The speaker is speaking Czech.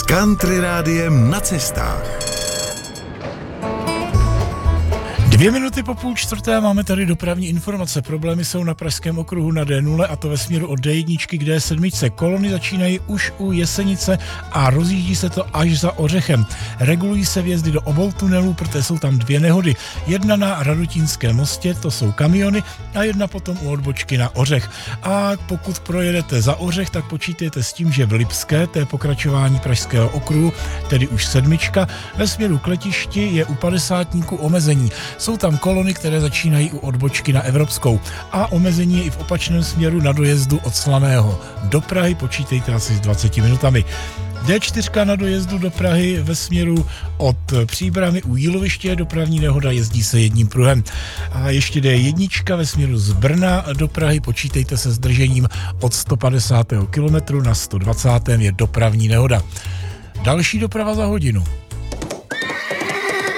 Country rádiem na cestách. 2 minuty po 3:30 máme tady dopravní informace. Problémy jsou na pražském okruhu na D0 a to ve směru od D1 k D7. Kolony začínají už u Jesenice a rozjíždí se to až za Ořechem. Regulují se vjezdy do obou tunelů, protože jsou tam 2 nehody. Jedna na Radutínském mostě, to jsou kamiony, a jedna potom u odbočky na Ořech. A pokud projedete za Ořech, tak počítejte s tím, že v Lipské, to je pokračování pražského okruhu, tedy už 7, ve směru k letišti je u 50 omezení. Jsou tam kolony, které začínají u odbočky na Evropskou a omezení je i v opačném směru na dojezdu od Slaného do Prahy, počítejte asi s 20 minutami. D4 na dojezdu do Prahy ve směru od Příbrami u Jíloviště, dopravní nehoda, jezdí se jedním pruhem. A ještě D1 ve směru z Brna do Prahy, počítejte se zdržením od 150 km na 120 je dopravní nehoda. Další doprava za hodinu.